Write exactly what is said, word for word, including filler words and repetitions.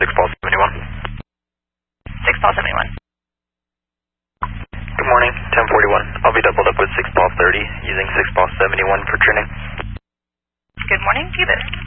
six Paul seventy-one. six Paul seventy-one. Good morning, ten forty-one. I'll be doubled up with six Paul thirty using six Paul seventy-one for training. Good morning, Phoebus.